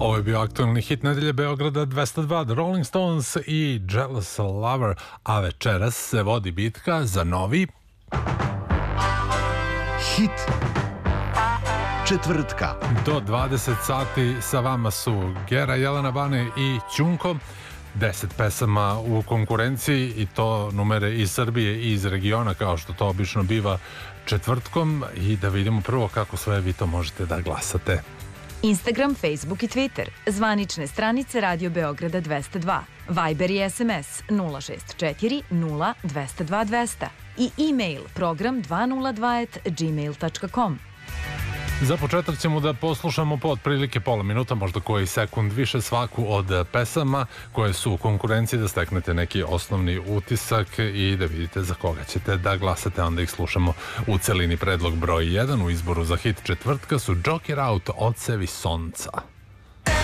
Ovo je bio aktualni hit nedelje Beograda 202, The Rolling Stones i Jealous Lover, a večeras se vodi bitka za novi hit četvrtka. Do 20 sati sa vama su Gera, Jelena Bane i Ćunko. 10 pesama u konkurenciji i to numere iz Srbije i iz regiona, kao što to obično biva četvrtkom, i da vidimo prvo kako sve vi to možete da glasate. Instagram, Facebook i Twitter, zvanične stranice Radio Beograda 202, Viber i SMS 064 0 202 200 i e-mail program202@gmail.com. Za početak ćemo da poslušamo po otprilike pola minuta, možda koji sekund više, svaku od pesama koje su u konkurenciji, da steknete neki osnovni utisak i da vidite za koga ćete da glasate, onda ih slušamo u celini. Predlog broj 1 u izboru za hit četvrtka su Joker Out, Ocevi sonca.